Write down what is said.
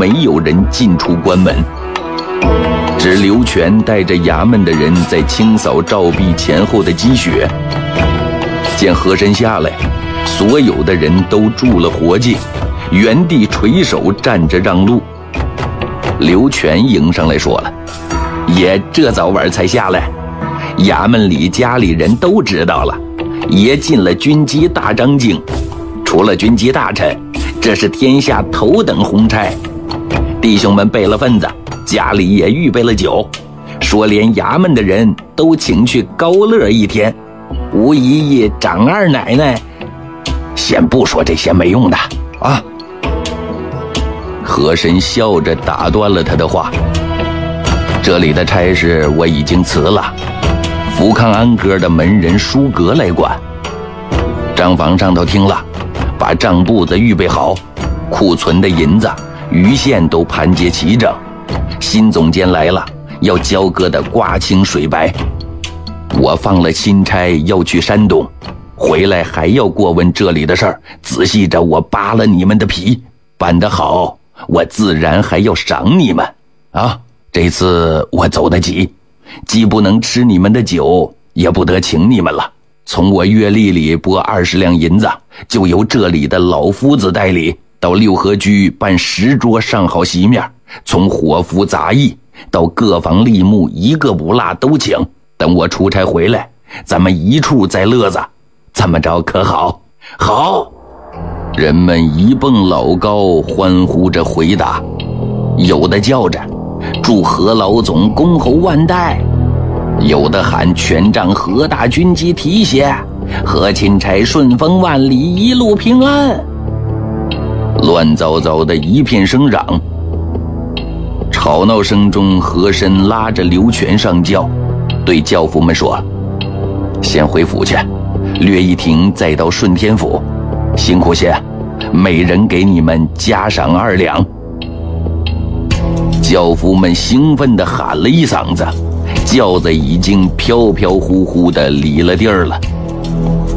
没有人进出关门。只刘全带着衙门的人在清扫照壁前后的积雪。见和珅下来，所有的人都住了活计，原地垂手站着让路。刘全迎上来说了：“爷这早晚才下来，衙门里家里人都知道了，爷进了军机大章京，除了军机大臣，这是天下头等红差。弟兄们备了份子，家里也预备了酒，说连衙门的人都请去高乐一天。吴姨姨、长二奶奶，先不说这些没用的啊。”和珅笑着打断了他的话：“这里的差事我已经辞了，福康安阁的门人舒阁来管。账房上头听了，把账簿子预备好，库存的银子、余线都盘结齐整。新总监来了，要交割的瓜清水白。我放了钦差要去山东，回来还要过问这里的事儿，仔细着我扒了你们的皮，办得好，我自然还要赏你们啊！这次我走得急，既不能吃你们的酒，也不得请你们了。从我月例里拨20两银子，就由这里的老夫子代理，到六合居办10桌上好席面，从伙夫杂役到各房吏目，一个不落都请。等我出差回来，咱们一处再乐子，这么着可好？好！人们一蹦老高，欢呼着回答，有的叫着祝何老总恭候万代，有的喊全仗何大军机提携，何钦差顺风万里，一路平安。乱糟糟的一片声嚷，吵闹声中，和珅拉着刘全上轿，对轿夫们说：“先回府去，略一停再到顺天府，辛苦些，每人给你们加赏2两。”轿夫们兴奋地喊了一嗓子，轿子已经飘飘忽忽地离了地儿了。